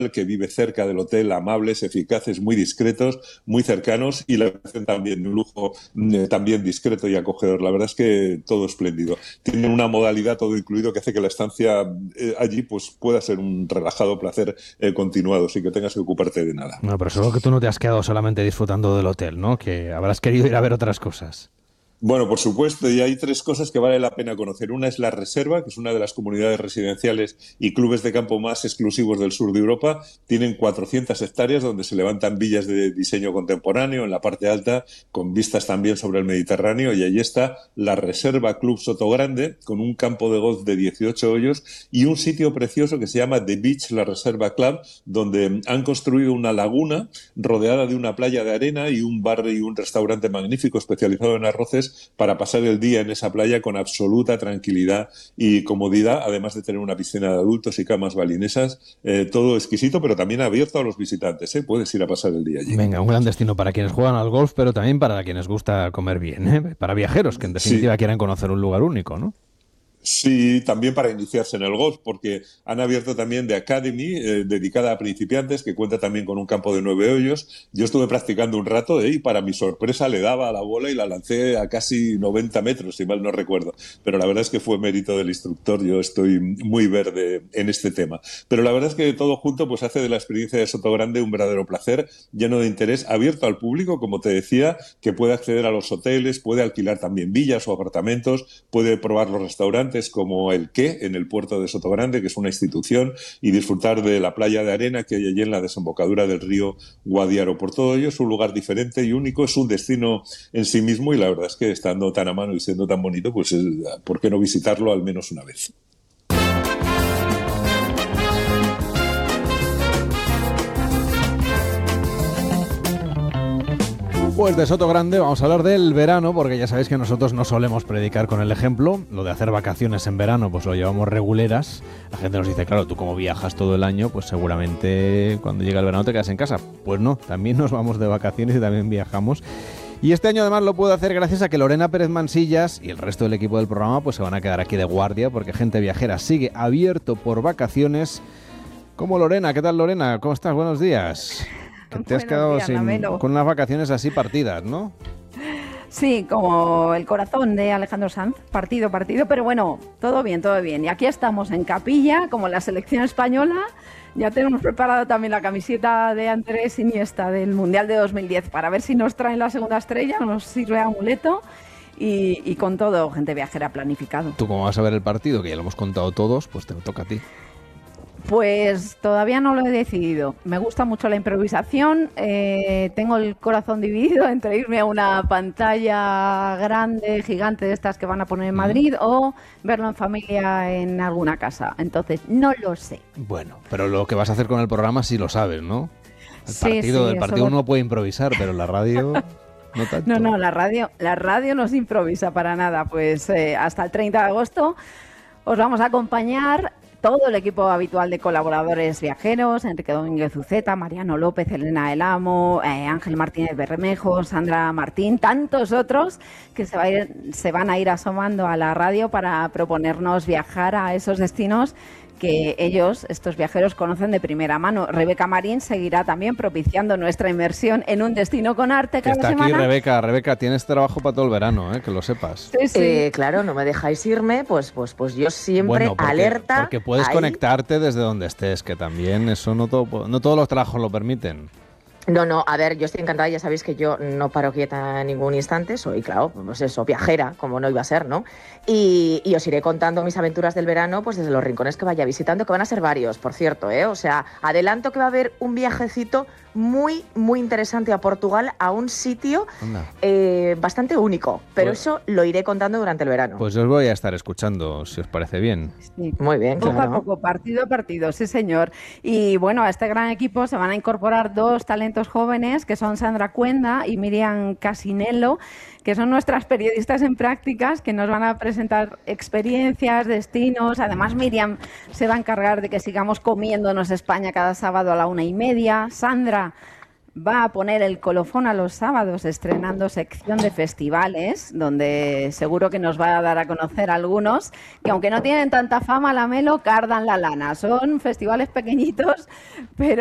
que vive cerca del hotel, amables, eficaces, muy discretos, muy cercanos y la habitación también, un lujo también discreto y acogedor. La verdad es que todo espléndido. Tienen una modalidad todo incluido que hace que la estancia allí pues pueda ser un relajado placer continuado, sin que tengas que ocuparte de nada. No, pero seguro que tú no te has quedado solamente disfrutando del hotel, ¿no? Que habrás querido ir a ver otras cosas. Bueno, por supuesto, y hay tres cosas que vale la pena conocer. Una es la Reserva, que es una de las comunidades residenciales y clubes de campo más exclusivos del sur de Europa. Tienen 400 hectáreas donde se levantan villas de diseño contemporáneo en la parte alta, con vistas también sobre el Mediterráneo. Y allí está la Reserva Club Sotogrande, con un campo de golf de 18 hoyos y un sitio precioso que se llama The Beach, la Reserva Club, donde han construido una laguna rodeada de una playa de arena y un bar y un restaurante magnífico especializado en arroces para pasar el día en esa playa con absoluta tranquilidad y comodidad, además de tener una piscina de adultos y camas balinesas, todo exquisito, pero también abierto a los visitantes, ¿eh? Puedes ir a pasar el día allí. Venga, un gran destino para quienes juegan al golf, pero también para quienes gusta comer bien, ¿eh? Para viajeros que en definitiva Sí. quieran conocer un lugar único, ¿no? Sí, también para iniciarse en el golf, porque han abierto también The Academy, dedicada a principiantes, que cuenta también con un campo de 9 hoyos. Yo estuve practicando un rato y para mi sorpresa le daba a la bola y la lancé a casi 90 metros, si mal no recuerdo. Pero la verdad es que fue mérito del instructor, yo estoy muy verde en este tema. Pero la verdad es que todo junto pues hace de la experiencia de Sotogrande un verdadero placer, lleno de interés, abierto al público, como te decía, que puede acceder a los hoteles, puede alquilar también villas o apartamentos, puede probar los restaurantes, como el Qué en el puerto de Sotogrande, que es una institución, y disfrutar de la playa de arena que hay allí en la desembocadura del río Guadiaro. Por todo ello es un lugar diferente y único, es un destino en sí mismo y la verdad es que estando tan a mano y siendo tan bonito, pues ¿por qué no visitarlo al menos una vez? Pues de Sotogrande vamos a hablar del verano, porque ya sabéis que nosotros no solemos predicar con el ejemplo. Lo de hacer vacaciones en verano, pues lo llevamos reguleras. La gente nos dice, claro, tú como viajas todo el año, pues seguramente cuando llega el verano te quedas en casa. Pues no, también nos vamos de vacaciones y también viajamos. Y este año además lo puedo hacer gracias a que Lorena Pérez Mansillas y el resto del equipo del programa pues se van a quedar aquí de guardia, porque Gente Viajera sigue abierto por vacaciones. Como Lorena, ¿qué tal Lorena? ¿Cómo estás? Buenos días. Que te has quedado con unas vacaciones así partidas, ¿no? Sí, como el corazón de Alejandro Sanz, partido, pero bueno, todo bien, todo bien. Y aquí estamos en Capilla, como la selección española. Ya tenemos preparada también la camiseta de Andrés Iniesta del Mundial de 2010 para ver si nos traen la segunda estrella, nos sirve de amuleto. Y con todo, Gente Viajera planificado. Tú como vas a ver el partido, que ya lo hemos contado todos, pues te toca a ti. Pues todavía no lo he decidido. Me gusta mucho la improvisación. Tengo el corazón dividido entre irme a una pantalla grande, gigante de estas que van a poner en Madrid o verlo en familia en alguna casa. Entonces, no lo sé. Bueno, pero lo que vas a hacer con el programa sí lo sabes, ¿no? El partido uno puede improvisar, pero la radio no tanto. No, la radio no se improvisa para nada. Pues hasta el 30 de agosto os vamos a acompañar todo el equipo habitual de colaboradores viajeros, Enrique Domínguez Uceta, Mariano López, Elena del Amo, Ángel Martínez Bermejo, Sandra Martín, tantos otros que se van a ir asomando a la radio para proponernos viajar a esos destinos que ellos, estos viajeros, conocen de primera mano. Rebeca Marín seguirá también propiciando nuestra inmersión en un destino con arte cada semana. Está aquí Rebeca, tienes trabajo para todo el verano, que lo sepas. Sí. Claro, no me dejáis irme, pues yo siempre alerta. Porque puedes conectarte desde donde estés, que también eso no todos los trabajos lo permiten. No, a ver, yo estoy encantada, ya sabéis que yo no paro quieta en ningún instante, soy, claro, pues eso, viajera, como no iba a ser, ¿no? Y os iré contando mis aventuras del verano, pues desde los rincones que vaya visitando, que van a ser varios, por cierto, O sea, adelanto que va a haber un viajecito muy, muy interesante a Portugal, a un sitio bastante único, pero pues, eso lo iré contando durante el verano. Pues os voy a estar escuchando, si os parece bien. Sí. Muy bien, poco a poco, partido a partido, sí señor. Y bueno, a este gran equipo se van a incorporar dos talentos jóvenes, que son Sandra Cuenda y Miriam Casinello, que son nuestras periodistas en prácticas, que nos van a presentar experiencias, destinos. Además, Miriam se va a encargar de que sigamos comiéndonos España cada sábado a la 1:30. Sandra va a poner el colofón a los sábados estrenando sección de festivales, donde seguro que nos va a dar a conocer algunos, que aunque no tienen tanta fama, la Melo, cardan la lana. Son festivales pequeñitos, pero